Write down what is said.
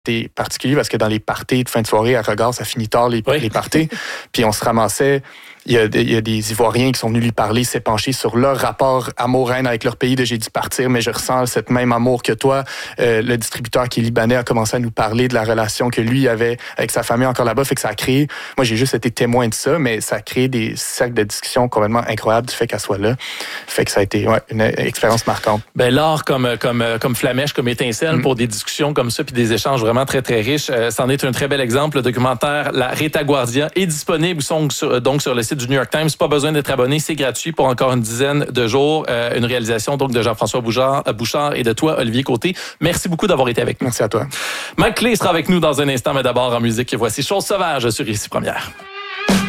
C'était particulier parce que dans les parties de fin de soirée à Regard, ça finit tard les parties. Puis on se ramassait. Il y a des Ivoiriens qui sont venus lui parler, s'épancher sur leur rapport amour-haine avec leur pays. J'ai dû partir, mais je ressens cette même amour que toi. Le distributeur qui est libanais a commencé à nous parler de la relation que lui avait avec sa famille encore là-bas. Fait que ça a créé... Moi, j'ai juste été témoin de ça, mais ça a créé des cercles de discussion complètement incroyables du fait qu'elle soit là. Fait que ça a été une expérience marquante. Ben, l'art comme flamèche, comme étincelle pour des discussions comme ça puis des échanges vraiment très, très riches. C'en est un très bel exemple. Le documentaire La Retaguardia est disponible donc sur le site du New York Times. Pas besoin d'être abonné, c'est gratuit pour encore une dizaine de jours. Une réalisation donc de Jean-François Bouchard et de toi, Olivier Côté. Merci beaucoup d'avoir été avec nous. Merci à toi. Mike Clay sera avec nous dans un instant, mais d'abord en musique. Voici Chose sauvage sur Ici Première.